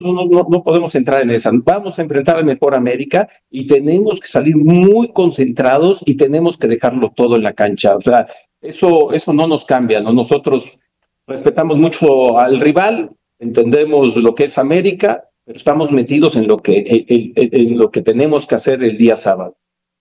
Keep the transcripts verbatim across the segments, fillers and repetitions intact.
No, no, no, no podemos entrar en esa. Vamos a enfrentar al mejor América y tenemos que salir muy concentrados y tenemos que dejarlo todo en la cancha. O sea, eso, eso no nos cambia, ¿no? Nosotros respetamos mucho al rival, entendemos lo que es América, pero estamos metidos en lo que, en, en, en lo que tenemos que hacer el día sábado.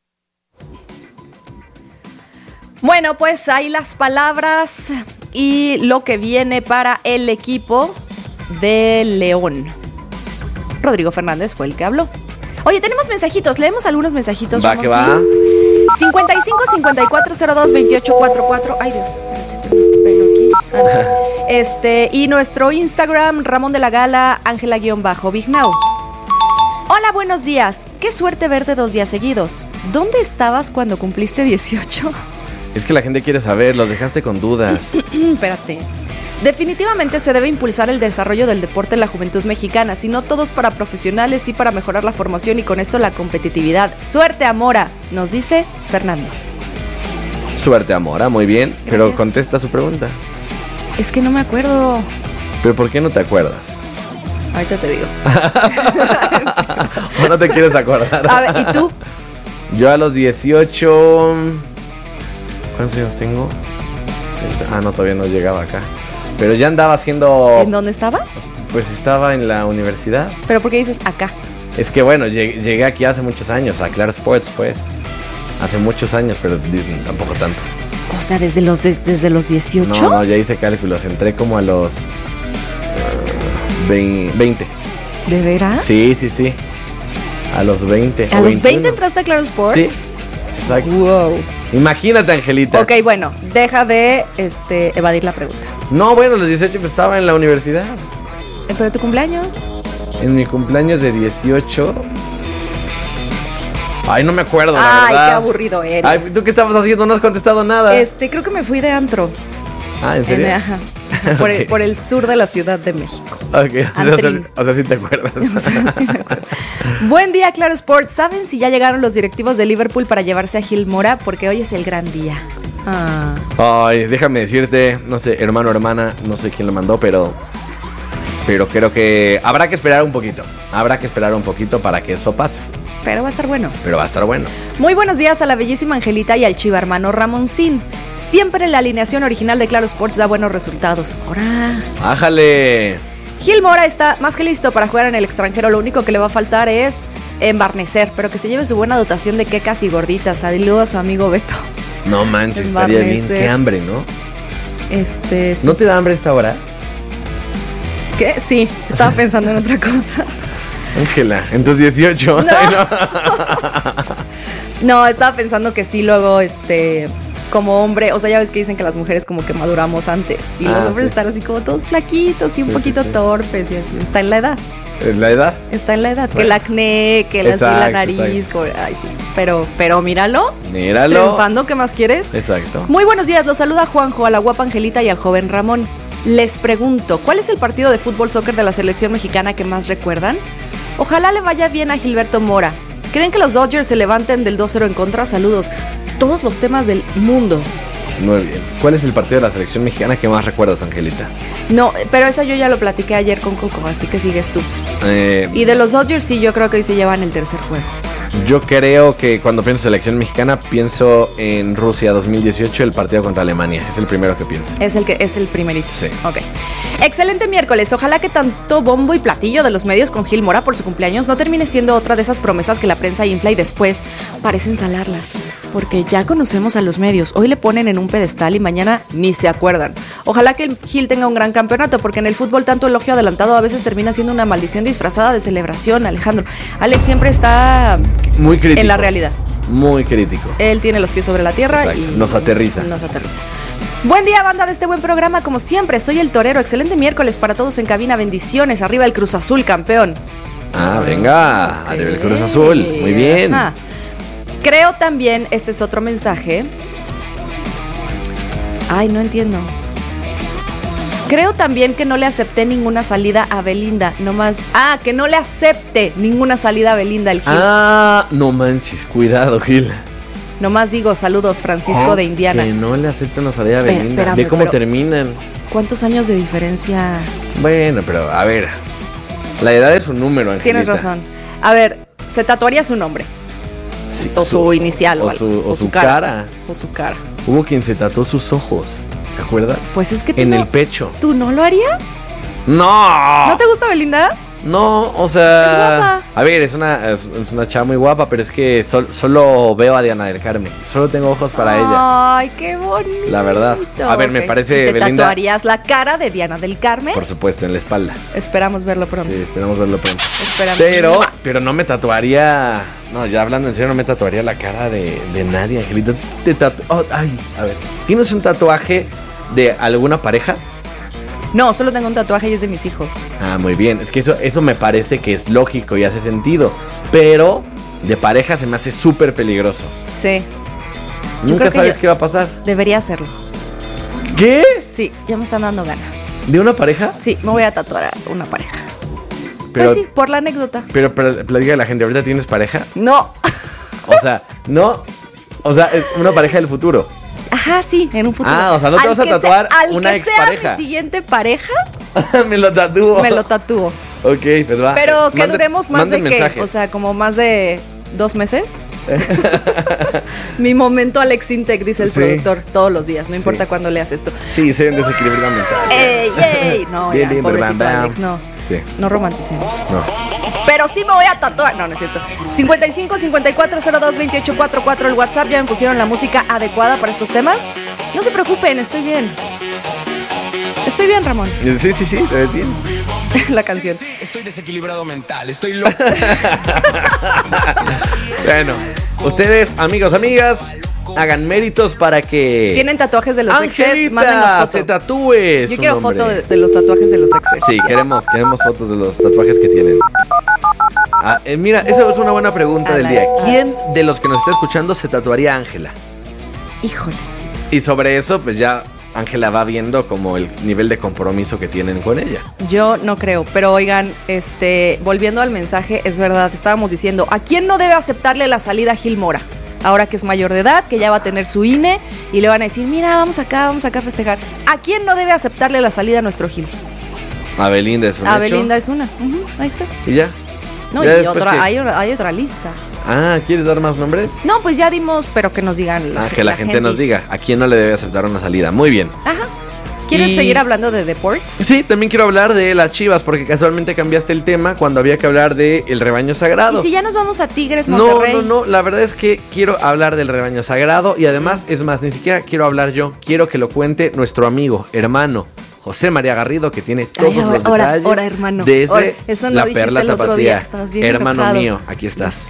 Bueno, pues ahí las palabras y lo que viene para el equipo de León. Rodrigo Fernández fue el que habló. Oye, tenemos mensajitos, leemos algunos mensajitos. Va, que va. cincuenta y cinco, cincuenta y cuatro, cero dos, veintiocho, cuarenta y cuatro. Ay, Dios, espérate, tengo un pelo aquí. Ah, este, y nuestro Instagram, Ramón de la Gala, Ángela-Bignau. Hola, buenos días. Qué suerte verte dos días seguidos. ¿Dónde estabas cuando cumpliste dieciocho? Es que la gente quiere saber, los dejaste con dudas. Espérate. Definitivamente se debe impulsar el desarrollo del deporte en la juventud mexicana, si no todos para profesionales, sí para mejorar la formación y con esto la competitividad. Suerte, Amora, nos dice Fernando. Suerte, Amora, muy bien. Gracias. Pero contesta su pregunta. Es que no me acuerdo. ¿Pero por qué no te acuerdas? Ahorita te digo. ¿O no te quieres acordar? A ver, ¿y tú? Yo a los dieciocho... ¿Cuántos años tengo? Ah, no, todavía no llegaba acá. Pero ya andaba haciendo... ¿En dónde estabas? Pues estaba en la universidad. ¿Pero por qué dices acá? Es que bueno, llegué, llegué aquí hace muchos años, a Claro Sports, pues. Hace muchos años, pero tampoco tantos. O sea, ¿desde los, de, desde los dieciocho? No, no, ya hice cálculos. Entré como a los... Uh, veinte. ¿De veras? Sí, sí, sí. A los veinte. ¿A los veinte entraste a Claro Sports? Sí, exacto. Wow. Imagínate, Angelita. Ok, bueno, deja de este, evadir la pregunta. No, bueno, a los dieciocho pues estaba en la universidad. ¿Pero tu cumpleaños? En mi cumpleaños de dieciocho... Ay, no me acuerdo, la Ay, verdad. qué aburrido eres. Ay, ¿tú qué estabas haciendo? No has contestado nada. Este, creo que me fui de antro. Ah, ¿en serio? En, ajá. Por, Okay. el, por el sur de la Ciudad de México. Ok, o sea, o sea, sí te acuerdas. Sí me acuerdo. Buen día, Claro Sports. ¿Saben si ya llegaron los directivos de Liverpool para llevarse a Gil Mora? Porque hoy es el gran día. Ah. Ay, déjame decirte, no sé, hermano o hermana, no sé quién lo mandó, pero... Pero creo que habrá que esperar un poquito. Habrá que esperar un poquito para que eso pase. Pero va a estar bueno. Pero va a estar bueno. Muy buenos días a la bellísima Angelita y al chiva hermano Ramoncín. Siempre la alineación original de Claro Sports da buenos resultados. ¡Hora! ¡Ájale! Gil Mora está más que listo para jugar en el extranjero. Lo único que le va a faltar es embarnecer, pero que se lleve su buena dotación de quecas y gorditas. Saludos a su amigo Beto. No manches, estaría bien. Qué hambre, ¿no? Este, sí. ¿No te da hambre esta hora? ¿Qué? Sí, estaba pensando en otra cosa. Ángela, en tus dieciocho. No. no. No, estaba pensando que sí, luego, este, como hombre, o sea, ya ves que dicen que las mujeres como que maduramos antes. Y ah, los hombres sí. Están así como todos flaquitos y un sí, poquito sí, sí. torpes y así. Está en la edad. ¿En la edad? Está en la edad. Bueno. Que el acné, que la, exacto, la nariz. Como, ay, sí. Pero, pero míralo. Míralo. Triunfando, ¿qué más quieres? Exacto. Muy buenos días, los saluda Juanjo, a la guapa Angelita y al joven Ramón. Les pregunto, ¿cuál es el partido de fútbol soccer de la selección mexicana que más recuerdan? Ojalá le vaya bien a Gilberto Mora. ¿Creen que los Dodgers se levanten del dos cero en contra? Saludos. Todos los temas del mundo. Muy bien. ¿Cuál es el partido de la selección mexicana que más recuerdas, Angelita? No, pero esa yo ya lo platiqué ayer con Coco, así que sigues tú. Eh, y de los Dodgers sí, yo creo que hoy se llevan el tercer juego. Yo creo que cuando pienso en selección mexicana pienso en Rusia dos mil dieciocho, el partido contra Alemania. Es el primero que pienso. Es el que es el primerito. Sí. Ok. Excelente miércoles. Ojalá que tanto bombo y platillo de los medios con Gil Mora por su cumpleaños no termine siendo otra de esas promesas que la prensa infla y después parecen salarlas. Porque ya conocemos a los medios. Hoy le ponen en un pedestal y mañana ni se acuerdan. Ojalá que el Gil tenga un gran campeonato, porque en el fútbol tanto elogio adelantado a veces termina siendo una maldición disfrazada de celebración, Alejandro. Alex siempre está muy crítico. En la realidad. Muy crítico. Él tiene los pies sobre la tierra. Exacto. Y nos aterriza. Nos aterriza. Buen día, banda de este buen programa. Como siempre, soy el Torero. Excelente miércoles para todos en cabina. Bendiciones. Arriba el Cruz Azul, campeón. Ah, venga. Okay. Arriba el Cruz Azul. Muy bien. Ajá. Creo también, este es otro mensaje. Ay, no entiendo. Creo también que no le acepté ninguna salida a Belinda, nomás... Ah, que no le acepte ninguna salida a Belinda, el Gil. Ah, no manches, cuidado, Gil. Nomás digo, saludos, Francisco oh, de Indiana. Que no le acepte una salida a Belinda. Espérame, ve cómo pero, terminan. ¿Cuántos años de diferencia? Bueno, pero a ver... La edad es un número, Angelita. Tienes razón. A ver, ¿se tatuaría su nombre? Sí, O su inicial o, o algo. su, o su cara. O su cara. Hubo quien se tatuó sus ojos, ¿te acuerdas? Pues es que tú En no- el pecho. ¿Tú no lo harías? ¡No! ¿No te gusta Belinda? No, o sea... Es guapa. A ver, es una, es, es una chava muy guapa, pero es que sol- solo veo a Diana del Carmen. Solo tengo ojos para ella. Ay, qué bonito. La verdad. A ver, me Ok. parece, ¿Y ¿Te Belinda- tatuarías la cara de Diana del Carmen? Por supuesto, en la espalda. Esperamos verlo pronto. Sí, esperamos verlo pronto. Esperamos. Pero, pero no me tatuaría... No, ya hablando en serio, no me tatuaría la cara de, de nadie, Angelita. Te tatu... oh, ay, a ver. ¿Tienes un tatuaje de alguna pareja? No, solo tengo un tatuaje y es de mis hijos. Ah, muy bien. Es que eso, eso me parece que es lógico y hace sentido. Pero de pareja se me hace súper peligroso. Sí. Yo Nunca creo que sabes yo- qué va a pasar. Debería hacerlo. ¿Qué? Sí, ya me están dando ganas. ¿De una pareja? Sí, me voy a tatuar a una pareja. Pero, Pues sí, por la anécdota. pero, pero platica a la gente, ¿ahorita tienes pareja? No. O sea, no. O sea, es una pareja del futuro. Ajá, sí, en un futuro. Ah, o sea, no te Al vas a que sea- tatuar al una que expareja. sea mi siguiente pareja, Me lo tatúo. me lo tatúo. Ok, pues va. Pero que Manden- duremos más de manden qué, mensajes. o sea, como más de dos meses. Mi momento Alex Intec, dice el Sí. productor, todos los días, no Sí. importa cuándo leas esto. Sí, soy un desequilibrio mental. ¡Ey, ey! No, Bien, ya, bien, pobrecito bam, bam. Alex, no. Sí, No romanticemos. no. Pero sí me voy a tatuar. No, no es cierto. cincuenta y cinco cincuenta y cuatro cero dos veintiocho cuarenta y cuatro el WhatsApp. Ya me pusieron la música adecuada para estos temas. No se preocupen, estoy bien. Estoy bien, Ramón. Sí, sí, sí, te ves bien. La canción. Estoy desequilibrado mental, estoy loco. Bueno, ustedes, amigos, amigas, hagan méritos para que... ¿Tienen tatuajes de los exes? Angelita Mándenos foto. se tatúe Yo su quiero nombre. foto de, de los tatuajes de los exes. Sí, queremos, queremos fotos de los tatuajes que tienen. Ah, eh, mira, esa es una buena pregunta A del la- día. ¿Quién de los que nos está escuchando se tatuaría a Ángela? Híjole. Y sobre eso, pues ya Ángela va viendo como el nivel de compromiso que tienen con ella. Yo no creo, pero oigan, este, volviendo al mensaje, es verdad, estábamos diciendo, ¿a quién no debe aceptarle la salida a Gil Mora? Ahora que es mayor de edad, que ya va a tener su I N E y le van a decir, mira, vamos acá, vamos acá a festejar. ¿A quién no debe aceptarle la salida a nuestro Gil? A Belinda es un A hecho. Belinda es una. Ujú, ahí está. Y ya. No, Ya y después otra, que- hay, hay otra lista. Ah, ¿quieres dar más nombres? No, pues ya dimos, pero que nos digan. Ah, que la, gente nos gentis. diga a quién no le debe aceptar una salida. Muy bien. Ajá. ¿Quieres Y- seguir hablando de deportes? Sí, también quiero hablar de las Chivas, porque casualmente cambiaste el tema cuando había que hablar de el rebaño sagrado. Y si ya nos vamos a Tigres, No, Monterrey. no, no, la verdad es que quiero hablar del rebaño sagrado y además, es más, ni siquiera quiero hablar yo, quiero que lo cuente nuestro amigo, hermano, José María Garrido, que tiene todos Ay, ahora- los ahora- detalles ahora, hermano, desde ahora. Eso no la dijiste perla el otro tapatía. día, estabas bien Hermano enojado. mío, aquí estás.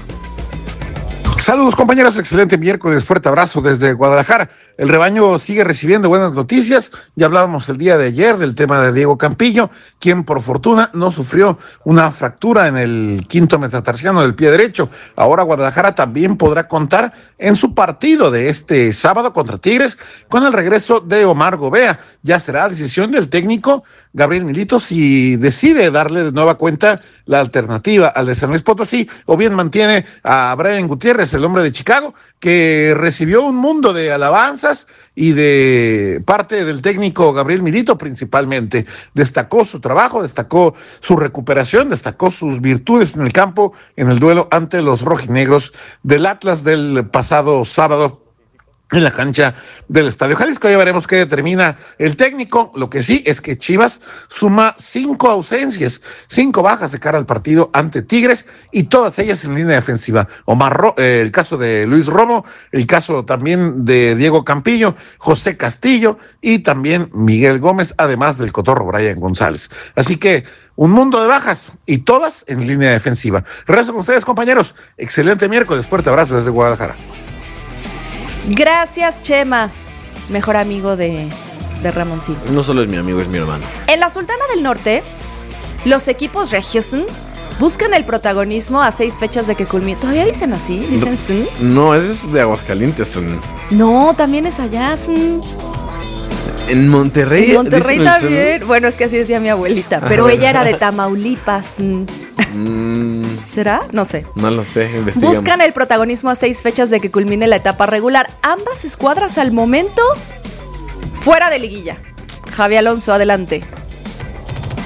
Saludos compañeros, excelente miércoles, fuerte abrazo desde Guadalajara. El rebaño sigue recibiendo buenas noticias. Ya hablábamos el día de ayer del tema de Diego Campillo, quien por fortuna no sufrió una fractura en el quinto metatarsiano del pie derecho. Ahora Guadalajara también podrá contar en su partido de este sábado contra Tigres con el regreso de Omar Gobea. Ya será decisión del técnico Gabriel Milito si decide darle de nueva cuenta la alternativa al de San Luis Potosí o bien mantiene a Brian Gutiérrez, el hombre de Chicago, que recibió un mundo de alabanzas y de parte del técnico Gabriel Milito principalmente. Destacó su trabajo, destacó su recuperación, destacó sus virtudes en el campo en el duelo ante los rojinegros del Atlas del pasado sábado en la cancha del Estadio Jalisco. Ya veremos qué determina el técnico. Lo que sí es que Chivas suma cinco ausencias, cinco bajas de cara al partido ante Tigres y todas ellas en línea defensiva. Omar Ro- eh, el caso de Luis Romo, el caso también de Diego Campillo, José Castillo y también Miguel Gómez, además del cotorro Brian González. Así que un mundo de bajas y todas en línea defensiva. Regreso con ustedes, compañeros. Excelente miércoles. Fuerte abrazo desde Guadalajara. Gracias, Chema. Mejor amigo de, de Ramoncito. No solo es mi amigo, es mi hermano. En la Sultana del Norte, los equipos regios buscan el protagonismo a seis fechas de que culmine. ¿Todavía dicen así? ¿Dicen sí? No, eso es de Aguascalientes. En, No, también es allá. sí. en Monterrey. En Monterrey dicen el también. Bueno, es que así decía mi abuelita. Pero ella era de Tamaulipas. Mm, ¿Será? No sé. no lo sé, investigamos. Buscan el protagonismo a seis fechas de que culmine la etapa regular. Ambas escuadras al momento fuera de liguilla. Javi Alonso, adelante.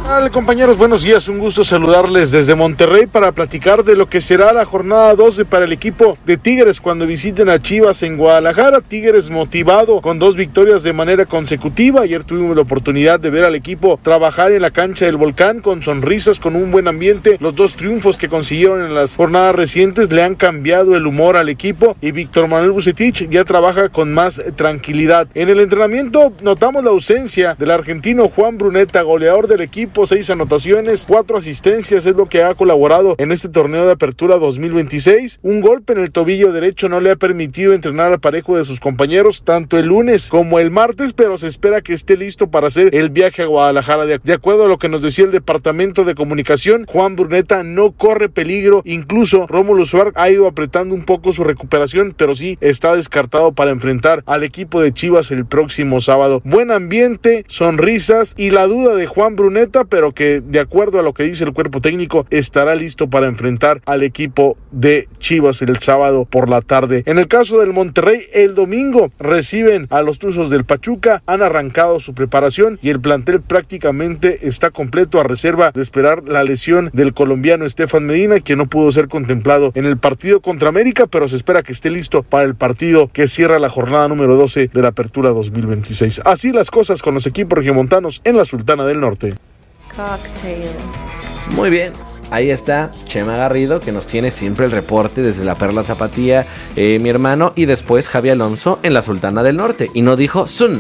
Hola compañeros, buenos días, un gusto saludarles desde Monterrey para platicar de lo que será la jornada doce para el equipo de Tigres cuando visiten a Chivas en Guadalajara. Tigres motivado con dos victorias de manera consecutiva. Ayer tuvimos la oportunidad de ver al equipo trabajar en la cancha del Volcán con sonrisas, con un buen ambiente. Los dos triunfos que consiguieron en las jornadas recientes le han cambiado el humor al equipo y Víctor Manuel Vucetich ya trabaja con más tranquilidad. En el entrenamiento notamos la ausencia del argentino Juan Bruneta, goleador del equipo. Seis anotaciones, cuatro asistencias es lo que ha colaborado en este torneo de apertura dos mil veintiséis. Un golpe en el tobillo derecho no le ha permitido entrenar al parejo de sus compañeros tanto el lunes como el martes, pero se espera que esté listo para hacer el viaje a Guadalajara. De, de acuerdo a lo que nos decía el departamento de comunicación, Juan Bruneta no corre peligro, incluso Rómulo Suárez ha ido apretando un poco su recuperación, pero sí está descartado para enfrentar al equipo de Chivas el próximo sábado. Buen ambiente, sonrisas y la duda de Juan Bruneta, pero que de acuerdo a lo que dice el cuerpo técnico estará listo para enfrentar al equipo de Chivas el sábado por la tarde. En el caso del Monterrey, el domingo reciben a los Tuzos del Pachuca, han arrancado su preparación y el plantel prácticamente está completo a reserva de esperar la lesión del colombiano Estefan Medina, quien no pudo ser contemplado en el partido contra América, pero se espera que esté listo para el partido que cierra la jornada número doce de la apertura dos mil veintiséis. Así las cosas con los equipos regiomontanos en la Sultana del Norte. Cocktail. Muy bien, ahí está Chema Garrido, que nos tiene siempre el reporte desde la Perla Tapatía, eh, mi hermano, y después Javi Alonso en la Sultana del Norte. Y no dijo Sun.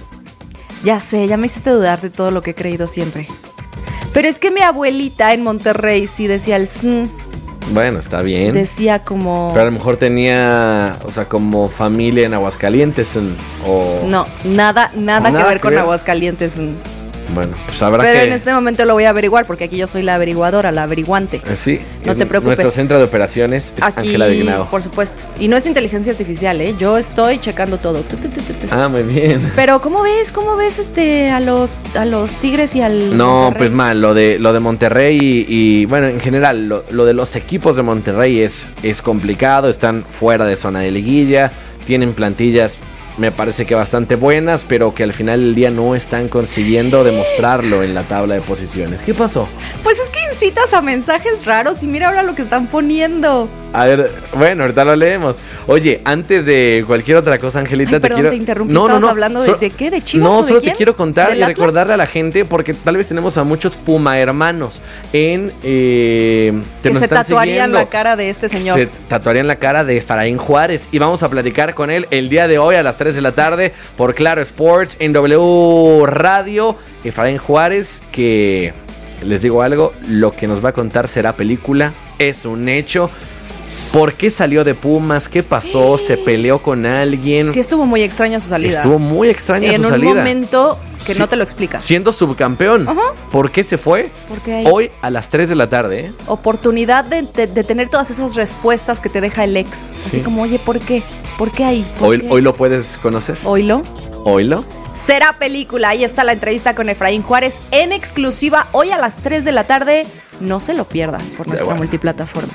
Ya sé, ya me hiciste dudar de todo lo que he creído siempre. Pero es que mi abuelita en Monterrey sí decía el sun. Bueno, está bien. Decía como... Pero a lo mejor tenía, o sea, como familia en Aguascalientes. Sun, o... No, nada, nada, Nada que ver que con ver. Aguascalientes. Sun. Bueno, pues habrá Pero que... en este momento lo voy a averiguar porque aquí yo soy la averiguadora, la averiguante. Eh, Sí, No es te preocupes. Nuestro centro de operaciones es Aquí, Ángela Dignao. por supuesto. Y no es inteligencia artificial, ¿eh? Yo estoy checando todo. Tu, tu, tu, tu, tu. Ah, muy bien. Pero ¿cómo ves? ¿Cómo ves este a los a los Tigres y al No, Monterrey? pues mal, lo de lo de Monterrey y, y, bueno, en general, lo, lo de los equipos de Monterrey es, es complicado, están fuera de zona de liguilla, tienen plantillas, me parece que bastante buenas, pero que al final del día no están consiguiendo demostrarlo en la tabla de posiciones. ¿Qué pasó? Pues es que incitas a mensajes raros y mira ahora lo que están poniendo. A ver, bueno, ahorita lo leemos. Oye, antes de cualquier otra cosa, Angelita, Ay, te perdón, quiero... te interrumpí, ¿estabas hablando de- de qué? ¿De Chivas No, o de solo quién? te quiero contar ¿Del y Atlas? recordarle a la gente, porque tal vez tenemos a muchos Puma hermanos en... Eh, Que nos se están tatuarían siguiendo. la cara de este señor. Se tatuarían la cara de Efraín Juárez y vamos a platicar con él el día de hoy a las tres de la tarde por Claro Sports en W Radio. Efraín Juárez, que les digo algo, lo que nos va a contar será película, es un hecho. ¿Por qué salió de Pumas? ¿Qué pasó? ¿Se peleó con alguien? Sí, estuvo muy extraña su salida. Estuvo muy extraña en su un salida. momento que Sí. no te lo explicas. Siendo subcampeón. Ajá. ¿Por qué se fue? Porque hay Hoy a las tres de la tarde, ¿eh? oportunidad de, de- de tener todas esas respuestas que te deja el ex. Así Sí. como, oye, ¿por qué? ¿Por qué ahí? ¿Por Hoy, qué? hoy lo puedes conocer. Oílo. Oílo. Será película. Ahí está la entrevista con Efraín Juárez en exclusiva hoy a las tres de la tarde. No se lo pierdan por nuestra bueno. multiplataforma.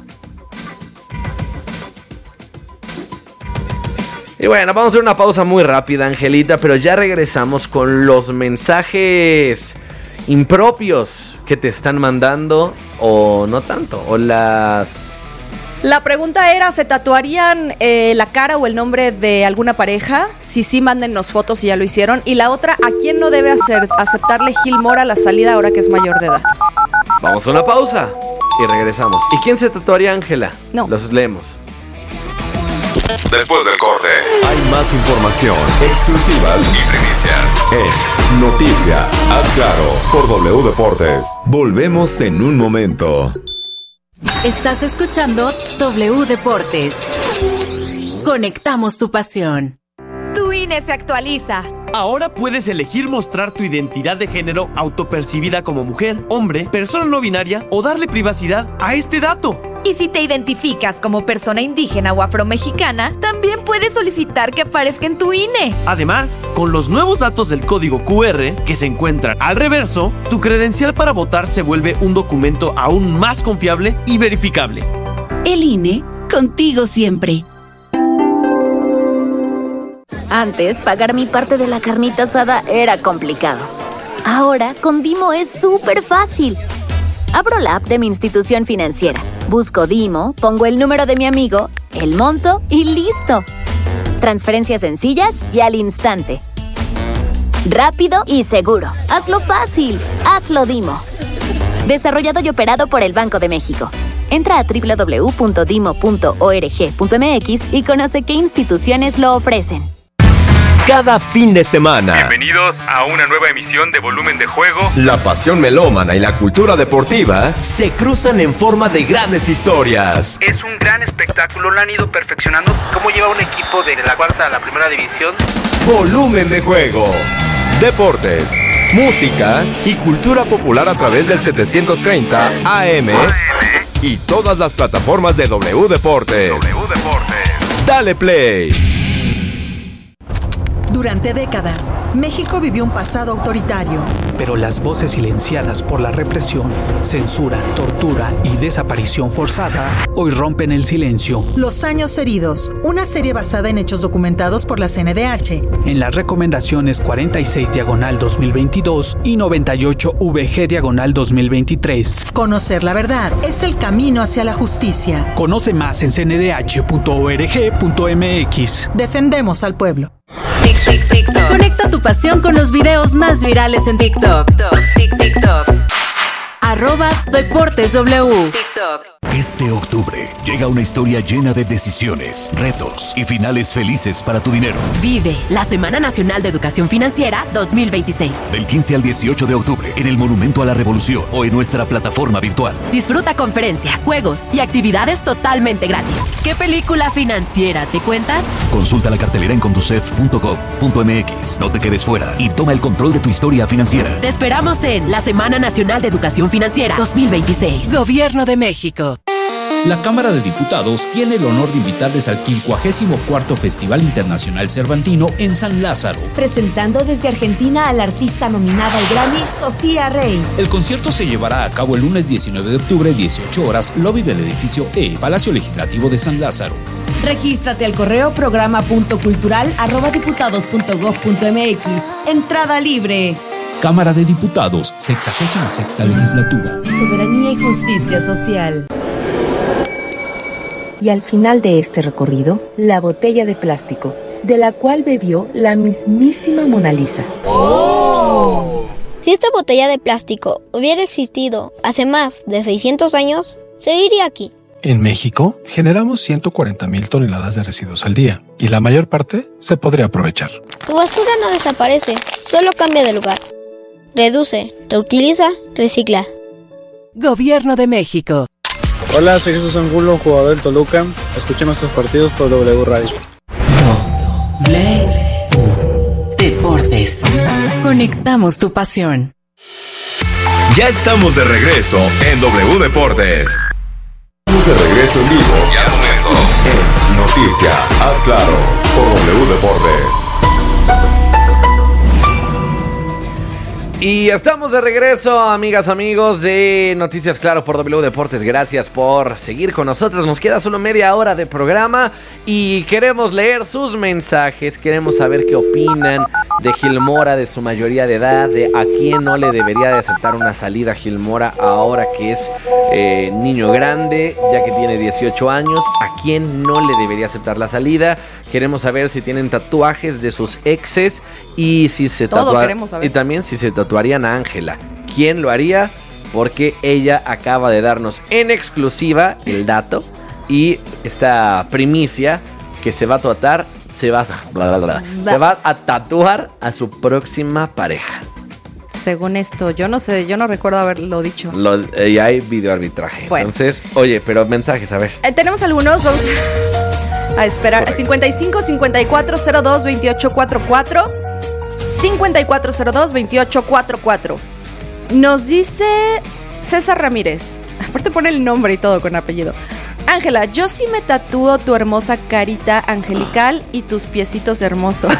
Y bueno, vamos a hacer una pausa muy rápida, Angelita, pero ya regresamos con los mensajes impropios que te están mandando, o no tanto, o las... La pregunta era, ¿se tatuarían eh, la cara o el nombre de alguna pareja? Si sí, mándennos fotos si ya lo hicieron. Y la otra, ¿a quién no debe hacer, aceptarle Gil Mora la salida ahora que es mayor de edad? Vamos a una pausa y regresamos. ¿Y quién se tatuaría, Ángela? No. Los leemos. Después del corte, hay más información, exclusivas y primicias en Noticia. Haz claro por W Deportes. Volvemos en un momento. Estás escuchando W Deportes. Conectamos tu pasión. Tu I N E se actualiza. Ahora puedes elegir mostrar tu identidad de género autopercibida como mujer, hombre, persona no binaria o darle privacidad a este dato. Y si te identificas como persona indígena o afromexicana, también puedes solicitar que aparezca en tu I N E. Además, con los nuevos datos del código Q R que se encuentran al reverso, tu credencial para votar se vuelve un documento aún más confiable y verificable. El I N E, contigo siempre. Antes, pagar mi parte de la carnita asada era complicado. Ahora, con Dimo es súper fácil. Abro la app de mi institución financiera, busco Dimo, pongo el número de mi amigo, el monto y ¡listo! Transferencias sencillas y al instante. Rápido y seguro. Hazlo fácil. Hazlo Dimo. Desarrollado y operado por el Banco de México. Entra a doble u doble u doble u punto dimo punto org punto m x y conoce qué instituciones lo ofrecen. Cada fin de semana. Bienvenidos a una nueva emisión de Volumen de Juego. La pasión melómana y la cultura deportiva se cruzan en forma de grandes historias. Es un gran espectáculo, lo han ido perfeccionando. ¿Cómo lleva un equipo de la cuarta a la primera división? Volumen de Juego. Deportes, música y cultura popular a través del setecientos treinta A M y todas las plataformas de W Deportes. W Deportes. Dale play. Durante décadas, México vivió un pasado autoritario. Pero las voces silenciadas por la represión, censura, tortura y desaparición forzada hoy rompen el silencio. Los años heridos, una serie basada en hechos documentados por la C N D H. En las recomendaciones cuarenta y seis diagonal dos mil veintidós y noventa y ocho V G diagonal dos mil veintitrés. Conocer la verdad es el camino hacia la justicia. Conoce más en c n d h punto org punto m x. Defendemos al pueblo. Tic, tic, TikTok. Conecta tu pasión con los videos más virales en TikTok. Tic, TikTok. Arroba Deportes W. TikTok. Este octubre llega una historia llena de decisiones, retos y finales felices para tu dinero. Vive la Semana Nacional de Educación Financiera dos mil veintiséis. Del quince al dieciocho de octubre en el Monumento a la Revolución o en nuestra plataforma virtual. Disfruta conferencias, juegos y actividades totalmente gratis. ¿Qué película financiera te cuentas? Consulta la cartelera en conducef punto gov punto m x. No te quedes fuera y toma el control de tu historia financiera. Te esperamos en la Semana Nacional de Educación Financiera dos mil veintiséis. Gobierno de México. La Cámara de Diputados tiene el honor de invitarles al quincuagésimo cuarto Festival Internacional Cervantino en San Lázaro. Presentando desde Argentina a la artista nominada al Grammy, Sofía Rey. El concierto se llevará a cabo el lunes diecinueve de octubre, dieciocho horas, lobby del edificio E, Palacio Legislativo de San Lázaro. Regístrate al correo programa punto cultural arroba diputados punto gov punto m x. Entrada libre. Cámara de Diputados, sexagésima sexta legislatura. Soberanía y justicia social. Y al final de este recorrido, la botella de plástico, de la cual bebió la mismísima Mona Lisa. ¡Oh! Si esta botella de plástico hubiera existido hace más de seiscientos años, seguiría aquí. En México, generamos ciento cuarenta mil toneladas de residuos al día, y la mayor parte se podría aprovechar. Tu basura no desaparece, solo cambia de lugar. Reduce, reutiliza, recicla. Gobierno de México. Hola, soy Jesús Angulo, jugador del Toluca. Escuchen nuestros partidos por W Radio. W Deportes. Conectamos tu pasión. Ya estamos de regreso en W Deportes. Estamos de regreso en vivo y al momento en Noticia, haz claro, por W Deportes. Y estamos de regreso, amigas, amigos de Noticias Claro por W Deportes. Gracias por seguir con nosotros. Nos queda solo media hora de programa y queremos leer sus mensajes. Queremos saber qué opinan de Gil Mora, de su mayoría de edad, de a quién no le debería de aceptar una salida a Gil Mora ahora que es eh, niño grande, ya que tiene dieciocho años. A quién no le debería aceptar la salida. Queremos saber si tienen tatuajes de sus exes y si se tatuarían, y también si se tatuarían a Ángela. ¿Quién lo haría? Porque ella acaba de darnos en exclusiva el dato y esta primicia que se va a tatuar, se va, bla, bla, bla, se va a tatuar a su próxima pareja. Según esto, yo no sé, yo no recuerdo haberlo dicho. Lo, eh, hay videoarbitraje. Bueno. Entonces, oye, pero mensajes, a ver. Eh, tenemos algunos, vamos a esperar. Correcto. cincuenta y cinco, cincuenta y cuatro, cero dos, veintiocho, cuarenta y cuatro. cincuenta y cuatro cero dos, veintiocho, cuarenta y cuatro. Nos dice César Ramírez. Aparte pone el nombre y todo con apellido. Ángela, yo sí me tatúo tu hermosa carita angelical y tus piecitos hermosos.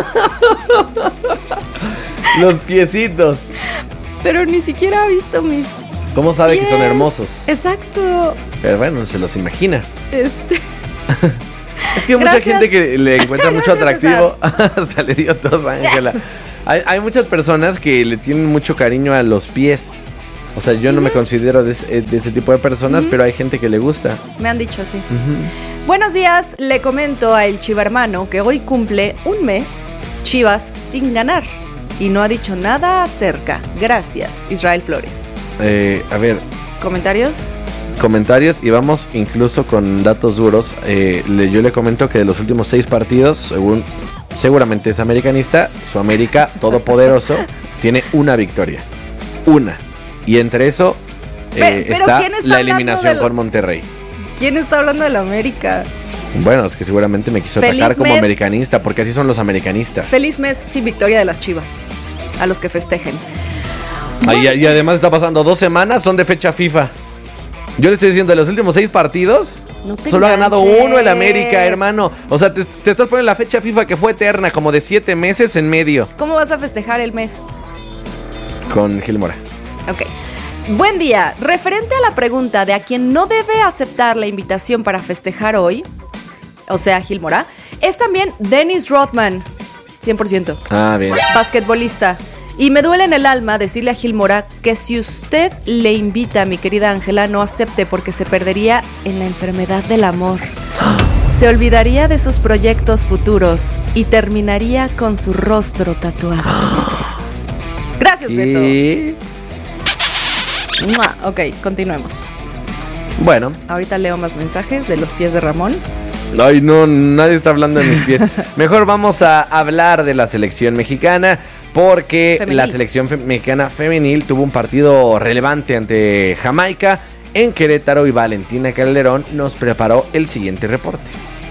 Los piecitos. Pero ni siquiera ha visto mis ¿Cómo sabe pies? Que son hermosos? Exacto. Pero bueno, se los imagina. Este... Es que mucha Gracias. gente que le encuentra mucho atractivo hasta le dio tos a Ángela. Hay, hay muchas personas que le tienen mucho cariño a los pies. O sea, yo no uh-huh. me considero de ese, de ese tipo de personas, uh-huh. pero hay gente que le gusta. Me han dicho así. Uh-huh. Buenos días, le comento a el Chiva hermano que hoy cumple un mes Chivas sin ganar. Y no ha dicho nada acerca. Gracias, Israel Flores. Eh, a ver. ¿Comentarios? Comentarios y vamos incluso con datos duros. Eh, le, yo le comento que de los últimos seis partidos, según seguramente es americanista, su América todopoderoso tiene una victoria. Una. Y entre eso eh, pero, pero está, está la eliminación del... con Monterrey. ¿Quién está hablando de la América? Bueno, es que seguramente me quiso Feliz atacar como mes. americanista, porque así son los americanistas. Feliz mes sin victoria de las Chivas, a los que festejen. Ahí, y además está pasando dos semanas, son de fecha FIFA. Yo le estoy diciendo, de los últimos seis partidos, no solo enganches. Ha ganado uno el América, hermano. O sea, te, te estás poniendo la fecha FIFA que fue eterna, como de siete meses en medio. ¿Cómo vas a festejar el mes? Con Gil Mora. Ok. Buen día. Referente a la pregunta de a quien no debe aceptar la invitación para festejar hoy, o sea, Gil Mora, es también Dennis Rodman, cien por ciento. Ah, bien. Basquetbolista. Y me duele en el alma decirle a Gil Mora que si usted le invita a mi querida Ángela, no acepte porque se perdería en la enfermedad del amor. Se olvidaría de sus proyectos futuros y terminaría con su rostro tatuado. Gracias, ¿Qué? Beto. Ok, continuemos. Bueno. Ahorita leo más mensajes de los pies de Ramón. Ay, no, nadie está hablando de mis pies. Mejor vamos a hablar de la selección mexicana, porque femenil. La selección fe- mexicana femenil tuvo un partido relevante ante Jamaica en Querétaro y Valentina Calderón nos preparó el siguiente reporte.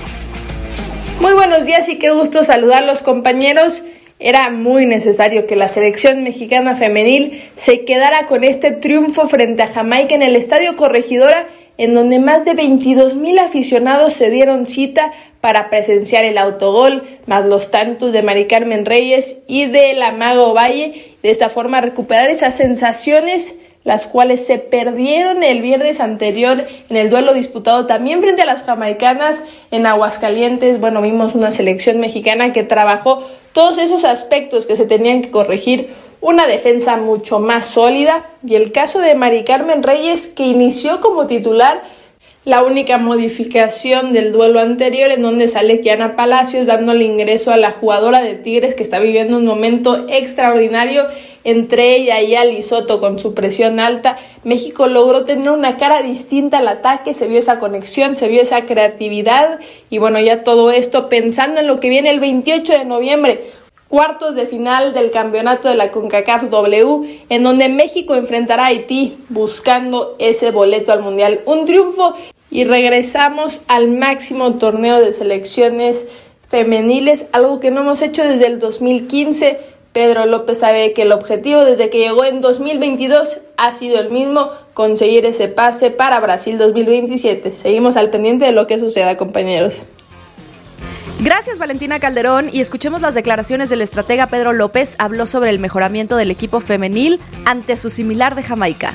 Muy buenos días y qué gusto saludarlos, compañeros. Era muy necesario que la selección mexicana femenil se quedara con este triunfo frente a Jamaica en el Estadio Corregidora, en donde más de veintidós mil aficionados se dieron cita para presenciar el autogol, más los tantos de Mari Carmen Reyes y de la Mago Valle, de esta forma recuperar esas sensaciones, las cuales se perdieron el viernes anterior en el duelo disputado también frente a las jamaicanas en Aguascalientes. Bueno, vimos una selección mexicana que trabajó todos esos aspectos que se tenían que corregir, una defensa mucho más sólida, y el caso de Mari Carmen Reyes, que inició como titular, la única modificación del duelo anterior, en donde sale Kiana Palacios dándole ingreso a la jugadora de Tigres, que está viviendo un momento extraordinario. Entre ella y Ali Soto con su presión alta, México logró tener una cara distinta al ataque, se vio esa conexión, se vio esa creatividad, y bueno, ya todo esto pensando en lo que viene el veintiocho de noviembre, cuartos de final del campeonato de la CONCACAF W, en donde México enfrentará a Haití buscando ese boleto al Mundial. Un triunfo y regresamos al máximo torneo de selecciones femeniles, algo que no hemos hecho desde el dos mil quince. Pedro López sabe que el objetivo desde que llegó en dos mil veintidós ha sido el mismo, conseguir ese pase para Brasil dos mil veintisiete. Seguimos al pendiente de lo que suceda, compañeros. Gracias, Valentina Calderón, y escuchemos las declaraciones del estratega Pedro López. Habló sobre el mejoramiento del equipo femenil ante su similar de Jamaica.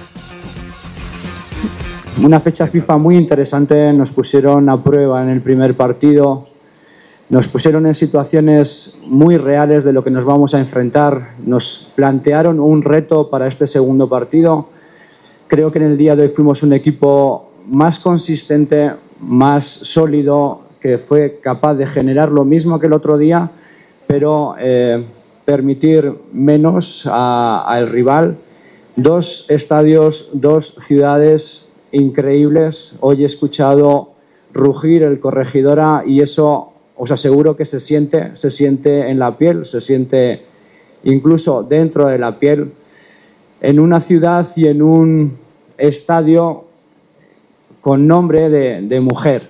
Una fecha FIFA muy interesante, nos pusieron a prueba en el primer partido, nos pusieron en situaciones muy reales de lo que nos vamos a enfrentar, nos plantearon un reto para este segundo partido. Creo que en el día de hoy fuimos un equipo más consistente, más sólido, que fue capaz de generar lo mismo que el otro día, pero eh, permitir menos al rival. Dos estadios, dos ciudades increíbles. Hoy he escuchado rugir el Corregidora y eso os aseguro que se siente, se siente en la piel, se siente incluso dentro de la piel, en una ciudad y en un estadio con nombre de, de mujer.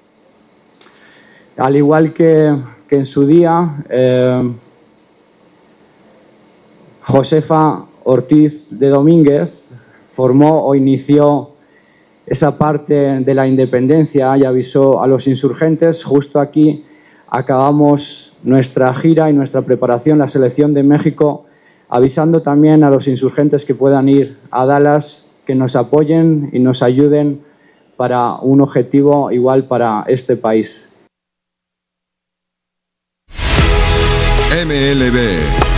Al igual que, que en su día, eh, Josefa Ortiz de Domínguez formó o inició esa parte de la independencia y avisó a los insurgentes. Justo aquí acabamos nuestra gira y nuestra preparación, la selección de México, avisando también a los insurgentes que puedan ir a Dallas, que nos apoyen y nos ayuden para un objetivo igual para este país. M L B